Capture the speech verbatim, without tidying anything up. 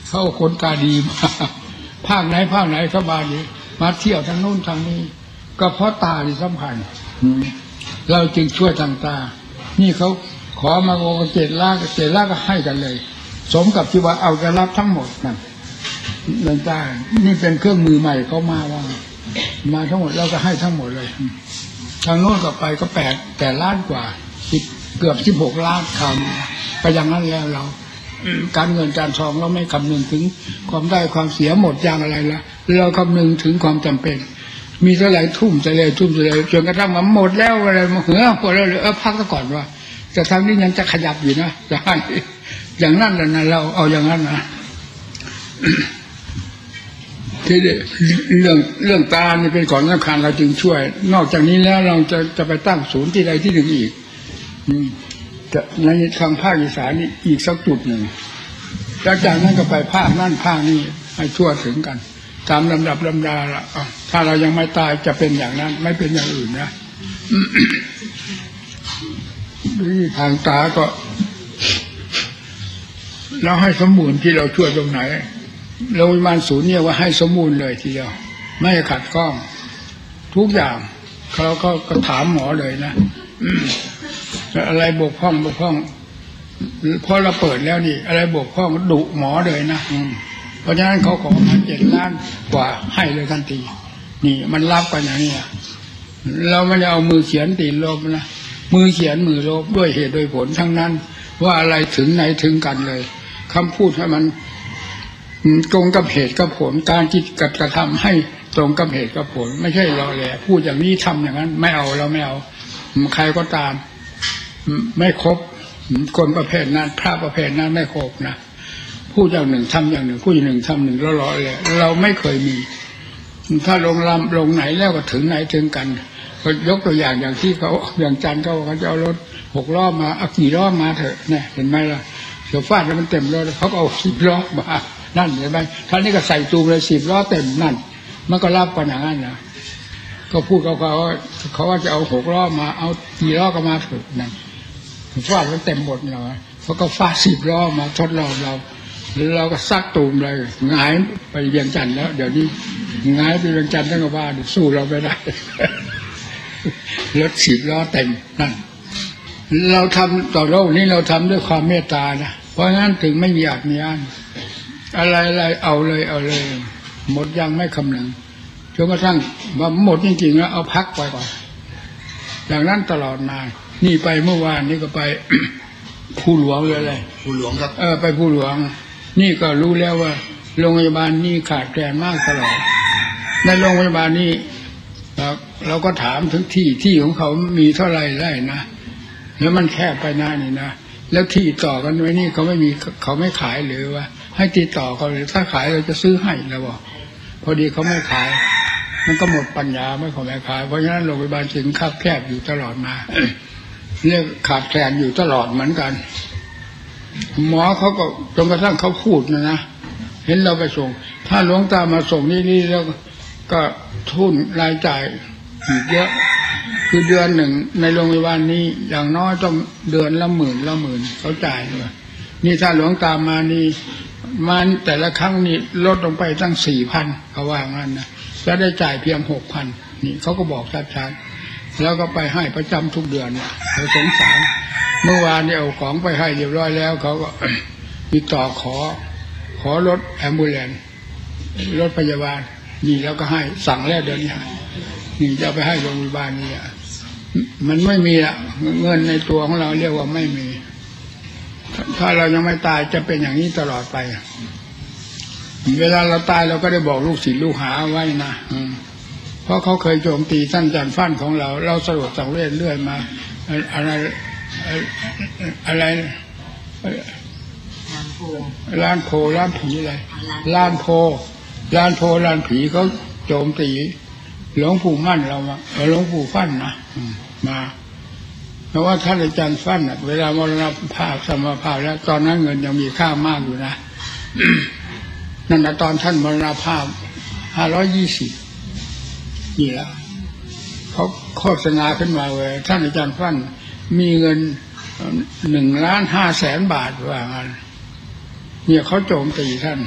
เขาคนตาดีมาภาคไหนภาคไหนเขามาดีมาเที่ยวทางโน้นทางนี้ก็เพราะตาที่สำคัญเราจึงช่วยทางตานี่เขาขอมาโกเจ็ดล้านเจ็ดล้านก็ให้กันเลยสมกับที่ว่าเอาจะรับทั้งหมดนั่นเงินตานี่เป็นเครื่องมือใหม่เขามาว่ามาทั้งหมดเราก็ให้ทั้งหมดเลยทางโน้นก็ไปก็แปดแปดล้านกว่าสิบเกือบสิบหกล้านคำไปอย่างนั้นแล้วเราการเงินการทองเราไม่คำนึงถึงความได้ความเสียหมดอย่างอะไรละเราคำนึงถึงความจำเป็นมีเท่าไหร่ทุ่มจะเลยทุ่มจะเลยจนกระทั่งมันหมดแล้วอะไรมาเหือหมดแล้วเออพักซะก่อนว่าแต่ทางนี้ยังจะขยับอยู่นะจะให้อย่างนั้นแหละนะเราเอาอย่างนั้นนะที่เรื่องเรื่องตานี่เป็นของสำคัญเราจึงช่วยนอกจากนี้แล้วเราจะจะไปตั้งศูนย์ที่ใดที่หนึ่งอีกจะในทางภาคอีสานนี่อีกสักจุดหนึ่งจากจากนั้นก็ไปภาคนั่นภาคนี้ให้ทั่วถึงกันตามลำดับลำดาละถ้าเรายังไม่ตายจะเป็นอย่างนั้นไม่เป็นอย่างอื่นนะนี่ทางตาก็เราให้สมบูรณ์ที่เราช่วยตรงไหนโรงพยาบาลศูนย์เนี่ยว่าให้สมบูรณ์เลยทีเดียวไม่ขัดข้องทุกอย่างเขาก็ก็ถามหมอเลยนะอะไรบกพร่องบกพร่องเพราะเราเปิดแล้วนี่อะไรบกพร่องดุหมอเลยนะเพราะฉะนั้นเขาขอมาเจ็ดล้านกว่าให้เลยทันทีนี่มันรับกันอย่างนี้เราไม่ได้เอามือเขียนตีลบนะมือเขียนมือลบด้วยเหตุโดยผลทั้งนั้นว่าอะไรถึงไหนถึงกันเลยคำพูดให้มันตรงกับเหตุกับผลการคิดกับกระทำให้ตรงกับเหตุกับผลไม่ใช่รอแหละพูดอย่างนี้ทำอย่างนั้นไม่เอาเราไม่เอาใครก็ตามไม่ครบคนประเภทนั้นพระประเภทนั้นไม่ครบนะพูดอย่างหนึ่งทำอย่างหนึ่งพูดอย่างหนึ่งทำหนึ่งแล้วรอเลยเราไม่เคยมีถ้าลงลำลงไหนแล้วก็ถึงไหนถึงกันก็ยกตัวอย่างอย่างที่เขาอย่างจันเขาเขาจะเอารถหกล้อมาเอากี่ล้อมาเถอะเนี่ยเห็นไหมล่ะเดี๋ยวฟาดแล้วมันเต็มรถเขาเอาสิบล้อมานั่นเห็นไหมท่านนี้ก็ใส่จูงเลยสิบล้อเต็มนั่นมันก็รับกันอย่างนั้นนะก็พูดเขาเขาเขาว่าจะเอาหกล้อมาเอากี่ล้อก็มาเถอะนั่นฟาดแล้วเต็มหมดเลยเขาก็ฟาดสิบล้อมาทดลองเราเราก็ซักตูมเลยหงายไปเวียงจันทร์แล้วเดี๋ยวนี้หงายไปเวียงจันทร์ตั้งแต่ว่าสู้เราไม่ได้รถสิบล้อเต็มนั่นเราทำต่อโลกนี้เราทำด้วยความเมตตานะเพราะงั้นถึงไม่มีอักมีอันอะไรอะไรเอาเลยเอาเลยหมดยังไม่คำนึงจนกระทั่งว่าหมดจริงๆแล้วเอาพักไปก่อนอย่างนั้นตลอดนานนี่ไปเมื่อวานนี่ก็ไปผู้หลวงเลยเลยผู้หลวงครับเออไปผู้หลวงนี่ก็รู้แล้วว่าโรงพยาบาลนี่ขาดแคลนมากตลอดในโรงพยาบาลนี้เราเราก็ถามถึงที่ที่ของเขามีเท่าไรไร่นะแล้วมันแคบไปหน้านี่นะแล้วที่ต่อกันไว้นี่เขาไม่มีเขาไม่ขายหรือว่าให้ติดต่อเขาเลยถ้าขายเราจะซื้อให้แล้วบอกพอดีเขาไม่ขายมันก็หมดปัญญาไม่ขอไม่ขายเพราะฉะนั้นโรงพยาบาลถึงคับแคบอยู่ตลอดมาเรื่องขาดแคลนอยู่ตลอดเหมือนกันหมอเขาก็จนกระทั่งเขาพูดนะนะเห็นเราไปส่งถ้าหลวงตามาส่งนี่นี่แล้วก็ทุนรายจ่ายอีกเยอะคือเดือนหนึ่งในโรงพยาบาลนี้อย่างน้อยต้องเดือนละหมื่นละหมื่นเขาจ่ายเลยนี่ถ้าหลวงตามานี่มันแต่ละครั้งนี่ลดลงไปตั้งสี่พันเขาว่างั้นนะจะได้จ่ายเพียงหกพันนี่เขาก็บอกชัดๆแล้วก็ไปให้ประจำทุกเดือนเขาสงสารเมื่อวานเนี่ยเอาของไปให้เรียบร้อยแล้วเขาก็ติดต่อขอขอรถแอมบูเลนซ์รถพยาบาลนี่แล้วก็ให้สั่งแล้วเดี๋ยวนี้นี่จะไปให้โรงพยาบาลนี่มันไม่มีละเงินในตัวของเราเรียกว่าไม่มีถ้าเรายังไม่ตายจะเป็นอย่างนี้ตลอดไปเวลาเราตายเราก็ได้บอกลูกศิษย์ลูกหาไว้นะเพราะเขาเคยโจมตีท่านอาจารย์ฟั่นของเราเราสรุปสังเวชเรื่อยมาอะไรอะไรล้านโพล้านผีอะไรล้านโพล้านโพล้านผีเขาโจมตีหลวงปู่มั่นเรามาหลวงปู่ฟั่นนะมาเพราะว่าท่านอาจารย์ฟั่นเวลามรณภาพสมภาพแล้วตอนนั้นเงินยังมีค่ามากอยู่นะนั่นนะตอนท่านมรณภาพห้าร้อยยี่สิบนี่แหละเขาโฆษณาขึ้นมาเลยท่านอาจารย์ฟั่นมีเงินหนึ่งล้านห้าแสนบาทว่างั้นเนี่ยเขาโจมตีท่าน